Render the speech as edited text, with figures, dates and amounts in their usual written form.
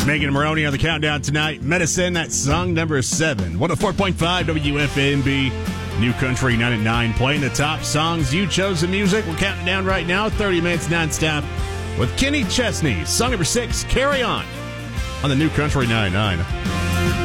Megan Maroney on the countdown tonight. Medicine, that's song number 7. 104.5 WFNB, New Country 9 at 9. Playing the top songs you chose the music. We're counting down right now, 30 minutes nonstop with Kenny Chesney. Song number 6, Carry On the New Country 9 at 9.